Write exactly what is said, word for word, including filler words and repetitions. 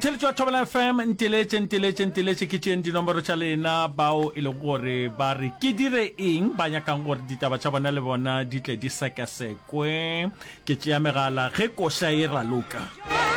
motheletsi wa Thobela F M nteletse nteletse nteletse ke tšeng dinomoro tša lena bao e le gore ba re ke dire eng ba nyakang gore ditaba tša bona le bona di tle di sekasekwe ke tšea megala ge koša e raloka.